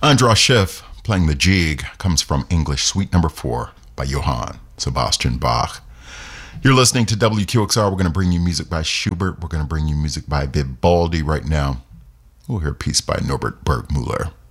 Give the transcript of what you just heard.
Andras Schiff playing the Jig comes from English Suite Number 4 by Johann Sebastian Bach. You're listening to WQXR. We're going to bring you music by Schubert. We're going to bring you music by Vivaldi right now. We'll hear a piece by Norbert Burgmüller.